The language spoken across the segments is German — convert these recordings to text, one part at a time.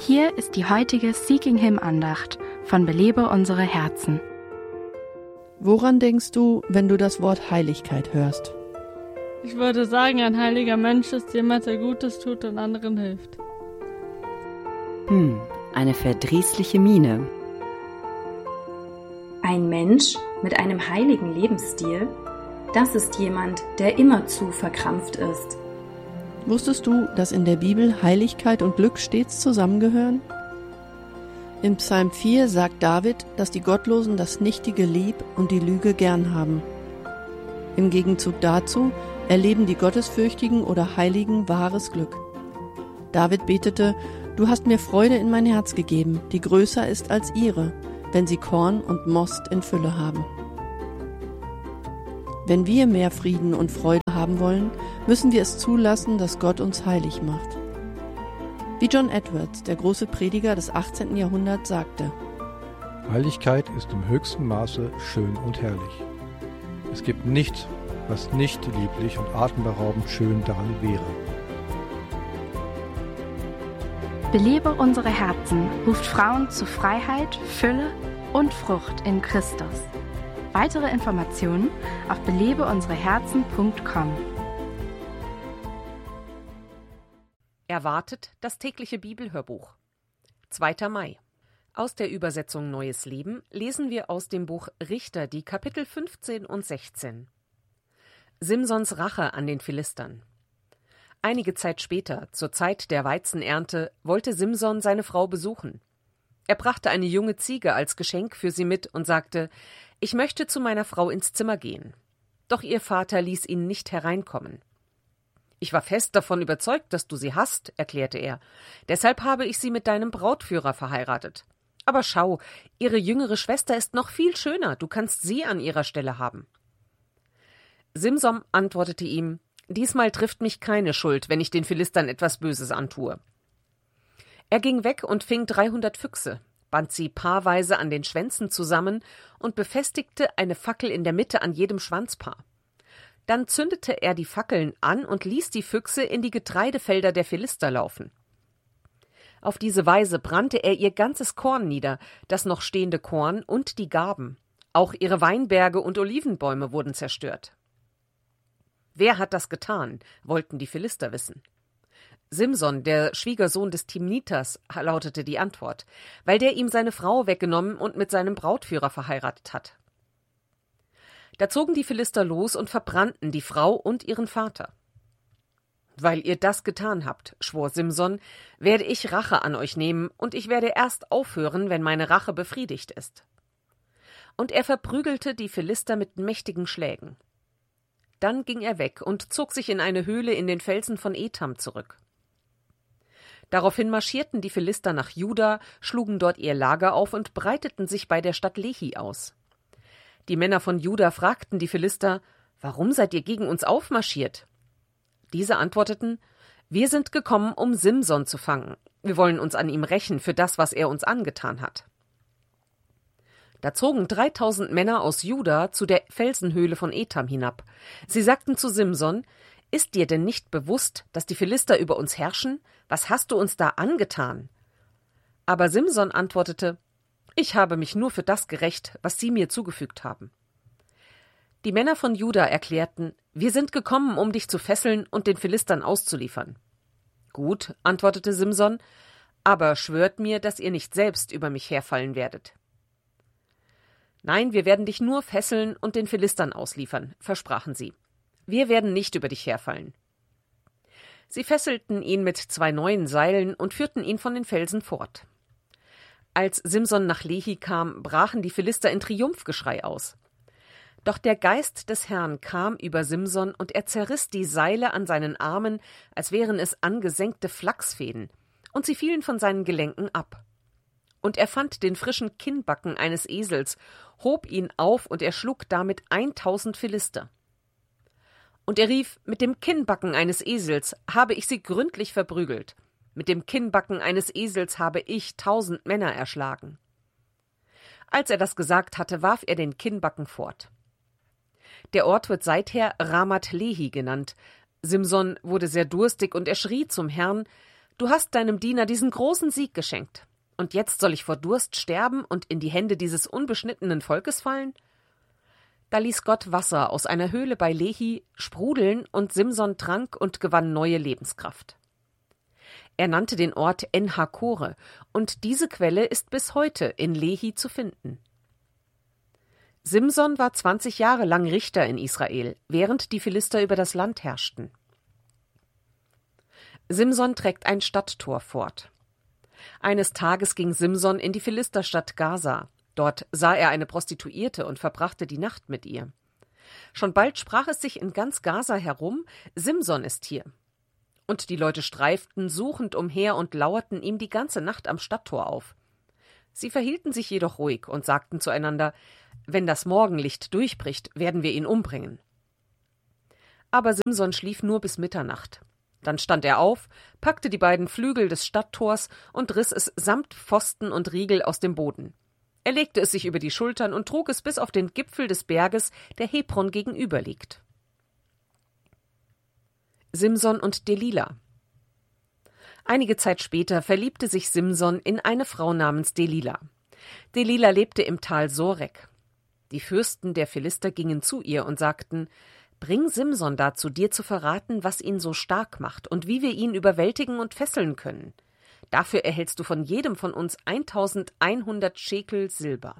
Hier ist die heutige Seeking Him Andacht von Belebe unsere Herzen. Woran denkst du, wenn du das Wort Heiligkeit hörst? Ich würde sagen, ein heiliger Mensch ist jemand, der Gutes tut und anderen hilft. Eine verdrießliche Miene. Ein Mensch mit einem heiligen Lebensstil, das ist jemand, der immerzu verkrampft ist. Wusstest du, dass in der Bibel Heiligkeit und Glück stets zusammengehören? In Psalm 4 sagt David, dass die Gottlosen das Nichtige lieb und die Lüge gern haben. Im Gegenzug dazu erleben die Gottesfürchtigen oder Heiligen wahres Glück. David betete: Du hast mir Freude in mein Herz gegeben, die größer ist als ihre, wenn sie Korn und Most in Fülle haben. Wenn wir mehr Frieden und Freude haben wollen, müssen wir es zulassen, dass Gott uns heilig macht. Wie John Edwards, der große Prediger des 18. Jahrhunderts, sagte: Heiligkeit ist im höchsten Maße schön und herrlich. Es gibt nichts, was nicht lieblich und atemberaubend schön daran wäre. Belebe unsere Herzen ruft Frauen zu Freiheit, Fülle und Frucht in Christus. Weitere Informationen auf belebeunsereherzen.com. Erwartet das tägliche Bibelhörbuch. 2. Mai. Aus der Übersetzung Neues Leben lesen wir aus dem Buch Richter die Kapitel 15 und 16. Simsons Rache an den Philistern. Einige Zeit später, zur Zeit der Weizenernte, wollte Simson seine Frau besuchen. Er brachte eine junge Ziege als Geschenk für sie mit und sagte: Ich möchte zu meiner Frau ins Zimmer gehen. Doch ihr Vater ließ ihn nicht hereinkommen. Ich war fest davon überzeugt, dass du sie hast, erklärte er. Deshalb habe ich sie mit deinem Brautführer verheiratet. Aber schau, ihre jüngere Schwester ist noch viel schöner, du kannst sie an ihrer Stelle haben. Simson antwortete ihm: Diesmal trifft mich keine Schuld, wenn ich den Philistern etwas Böses antue. Er ging weg und fing 300 Füchse, band sie paarweise an den Schwänzen zusammen und befestigte eine Fackel in der Mitte an jedem Schwanzpaar. Dann zündete er die Fackeln an und ließ die Füchse in die Getreidefelder der Philister laufen. Auf diese Weise brannte er ihr ganzes Korn nieder, das noch stehende Korn und die Garben. Auch ihre Weinberge und Olivenbäume wurden zerstört. Wer hat das getan, wollten die Philister wissen. Simson, der Schwiegersohn des Timnitas, lautete die Antwort, weil der ihm seine Frau weggenommen und mit seinem Brautführer verheiratet hat. Da zogen die Philister los und verbrannten die Frau und ihren Vater. Weil ihr das getan habt, schwor Simson, werde ich Rache an euch nehmen, und ich werde erst aufhören, wenn meine Rache befriedigt ist. Und er verprügelte die Philister mit mächtigen Schlägen. Dann ging er weg und zog sich in eine Höhle in den Felsen von Etam zurück. Daraufhin marschierten die Philister nach Juda, schlugen dort ihr Lager auf und breiteten sich bei der Stadt Lehi aus. Die Männer von Juda fragten die Philister: Warum seid ihr gegen uns aufmarschiert? Diese antworteten: Wir sind gekommen, um Simson zu fangen. Wir wollen uns an ihm rächen für das, was er uns angetan hat. Da zogen 3000 Männer aus Juda zu der Felsenhöhle von Etam hinab. Sie sagten zu Simson: Ist dir denn nicht bewusst, dass die Philister über uns herrschen? Was hast du uns da angetan? Aber Simson antwortete: Ich habe mich nur für das gerächt, was sie mir zugefügt haben. Die Männer von Juda erklärten: Wir sind gekommen, um dich zu fesseln und den Philistern auszuliefern. Gut, antwortete Simson, aber schwört mir, dass ihr nicht selbst über mich herfallen werdet. Nein, wir werden dich nur fesseln und den Philistern ausliefern, versprachen sie. Wir werden nicht über dich herfallen. Sie fesselten ihn mit 2 neuen Seilen und führten ihn von den Felsen fort. Als Simson nach Lehi kam, brachen die Philister in Triumphgeschrei aus. Doch der Geist des Herrn kam über Simson und er zerriss die Seile an seinen Armen, als wären es angesenkte Flachsfäden, und sie fielen von seinen Gelenken ab. Und er fand den frischen Kinnbacken eines Esels, hob ihn auf und erschlug damit 1000 Philister. Und er rief: Mit dem Kinnbacken eines Esels habe ich sie gründlich verprügelt. Mit dem Kinnbacken eines Esels habe ich 1000 Männer erschlagen. Als er das gesagt hatte, warf er den Kinnbacken fort. Der Ort wird seither Ramat Lehi genannt. Simson wurde sehr durstig und er schrie zum Herrn: du hast deinem Diener diesen großen Sieg geschenkt. Und jetzt soll ich vor Durst sterben und in die Hände dieses unbeschnittenen Volkes fallen?« Da ließ Gott Wasser aus einer Höhle bei Lehi sprudeln, und Simson trank und gewann neue Lebenskraft. Er nannte den Ort En-Hakore, und diese Quelle ist bis heute in Lehi zu finden. Simson war 20 Jahre lang Richter in Israel, während die Philister über das Land herrschten. Simson trägt ein Stadttor fort. Eines Tages ging Simson in die Philisterstadt Gaza. Dort sah er eine Prostituierte und verbrachte die Nacht mit ihr. Schon bald sprach es sich in ganz Gaza herum: Simson ist hier. Und die Leute streiften suchend umher und lauerten ihm die ganze Nacht am Stadttor auf. Sie verhielten sich jedoch ruhig und sagten zueinander: Wenn das Morgenlicht durchbricht, werden wir ihn umbringen. Aber Simson schlief nur bis Mitternacht. Dann stand er auf, packte die beiden Flügel des Stadttors und riss es samt Pfosten und Riegel aus dem Boden. Er legte es sich über die Schultern und trug es bis auf den Gipfel des Berges, der Hebron gegenüber liegt. Simson und Delila. Einige Zeit später verliebte sich Simson in eine Frau namens Delila. Delila lebte im Tal Sorek. Die Fürsten der Philister gingen zu ihr und sagten: Bring Simson dazu, dir zu verraten, was ihn so stark macht und wie wir ihn überwältigen und fesseln können. Dafür erhältst du von jedem von uns 1100 Schekel Silber.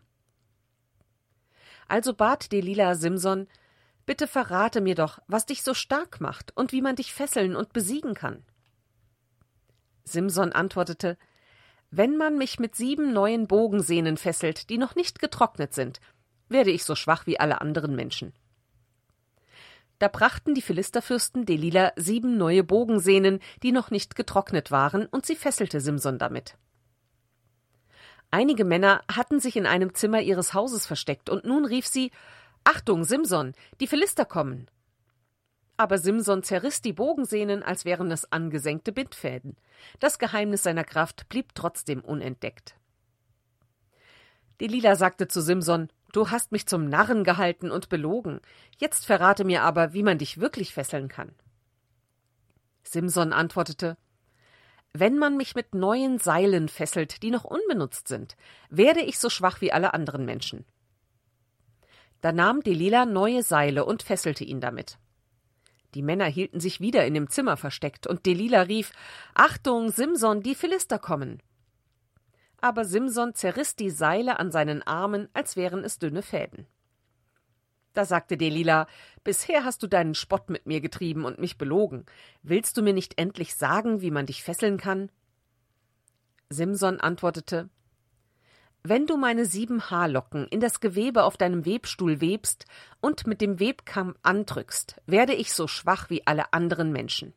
Also bat Delila Simson: Bitte verrate mir doch, was dich so stark macht und wie man dich fesseln und besiegen kann. Simson antwortete: Wenn man mich mit 7 neuen Bogensehnen fesselt, die noch nicht getrocknet sind, werde ich so schwach wie alle anderen Menschen. Da brachten die Philisterfürsten Delila 7 neue Bogensehnen, die noch nicht getrocknet waren, und sie fesselte Simson damit. Einige Männer hatten sich in einem Zimmer ihres Hauses versteckt, und nun rief sie: Achtung, Simson, die Philister kommen! Aber Simson zerriss die Bogensehnen, als wären es angesenkte Bindfäden. Das Geheimnis seiner Kraft blieb trotzdem unentdeckt. Delila sagte zu Simson: Du hast mich zum Narren gehalten und belogen. Jetzt verrate mir aber, wie man dich wirklich fesseln kann. Simson antwortete: Wenn man mich mit neuen Seilen fesselt, die noch unbenutzt sind, werde ich so schwach wie alle anderen Menschen. Da nahm Delila neue Seile und fesselte ihn damit. Die Männer hielten sich wieder in dem Zimmer versteckt, und Delila rief: Achtung, Simson, die Philister kommen! Aber Simson zerriss die Seile an seinen Armen, als wären es dünne Fäden. Da sagte Delila: Bisher hast du deinen Spott mit mir getrieben und mich belogen. Willst du mir nicht endlich sagen, wie man dich fesseln kann? Simson antwortete: Wenn du meine 7 Haarlocken in das Gewebe auf deinem Webstuhl webst und mit dem Webkamm andrückst, werde ich so schwach wie alle anderen Menschen.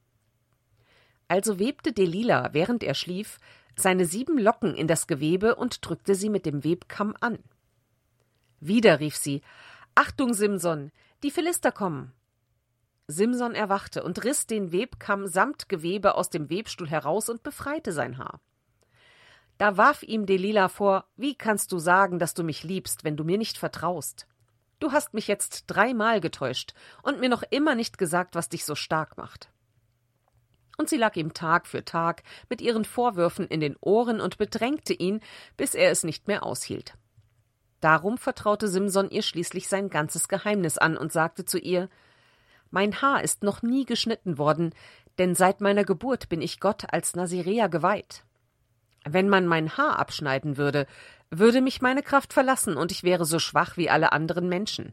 Also webte Delila, während er schlief, seine 7 Locken in das Gewebe und drückte sie mit dem Webkamm an. Wieder rief sie: Achtung, Simson, die Philister kommen! Simson erwachte und riss den Webkamm samt Gewebe aus dem Webstuhl heraus und befreite sein Haar. Da warf ihm Delila vor: Wie kannst du sagen, dass du mich liebst, wenn du mir nicht vertraust? Du hast mich jetzt 3-mal getäuscht und mir noch immer nicht gesagt, was dich so stark macht. Und sie lag ihm Tag für Tag mit ihren Vorwürfen in den Ohren und bedrängte ihn, bis er es nicht mehr aushielt. Darum vertraute Simson ihr schließlich sein ganzes Geheimnis an und sagte zu ihr: Mein Haar ist noch nie geschnitten worden, denn seit meiner Geburt bin ich Gott als Naziräer geweiht. Wenn man mein Haar abschneiden würde, würde mich meine Kraft verlassen und ich wäre so schwach wie alle anderen Menschen.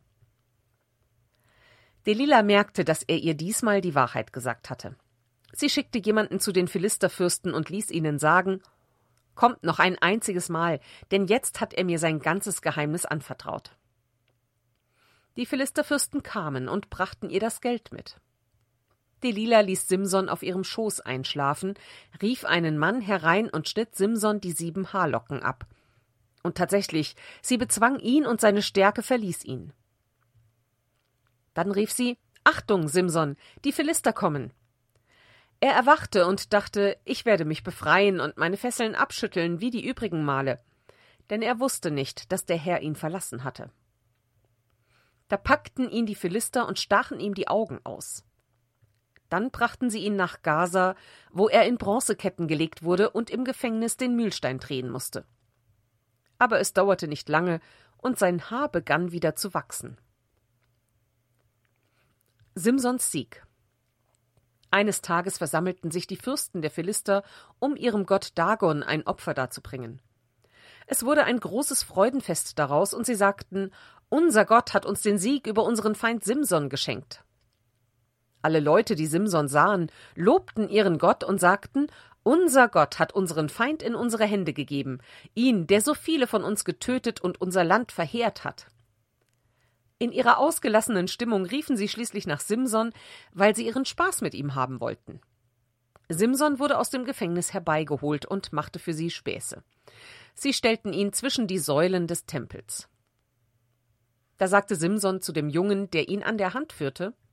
Delila merkte, dass er ihr diesmal die Wahrheit gesagt hatte. Sie schickte jemanden zu den Philisterfürsten und ließ ihnen sagen: Kommt noch ein einziges Mal, denn jetzt hat er mir sein ganzes Geheimnis anvertraut. Die Philisterfürsten kamen und brachten ihr das Geld mit. Delila ließ Simson auf ihrem Schoß einschlafen, rief einen Mann herein und schnitt Simson die 7 Haarlocken ab. Und tatsächlich, sie bezwang ihn und seine Stärke verließ ihn. Dann rief sie: Achtung, Simson, die Philister kommen! Er erwachte und dachte: Ich werde mich befreien und meine Fesseln abschütteln wie die übrigen Male. Denn er wusste nicht, dass der Herr ihn verlassen hatte. Da packten ihn die Philister und stachen ihm die Augen aus. Dann brachten sie ihn nach Gaza, wo er in Bronzeketten gelegt wurde und im Gefängnis den Mühlstein drehen musste. Aber es dauerte nicht lange, und sein Haar begann wieder zu wachsen. Simsons Sieg. Eines Tages versammelten sich die Fürsten der Philister, um ihrem Gott Dagon ein Opfer darzubringen. Es wurde ein großes Freudenfest daraus, und sie sagten: »Unser Gott hat uns den Sieg über unseren Feind Simson geschenkt.« Alle Leute, die Simson sahen, lobten ihren Gott und sagten: »Unser Gott hat unseren Feind in unsere Hände gegeben, ihn, der so viele von uns getötet und unser Land verheert hat.« In ihrer ausgelassenen Stimmung riefen sie schließlich nach Simson, weil sie ihren Spaß mit ihm haben wollten. Simson wurde aus dem Gefängnis herbeigeholt und machte für sie Späße. Sie stellten ihn zwischen die Säulen des Tempels. Da sagte Simson zu dem Jungen, der ihn an der Hand führte: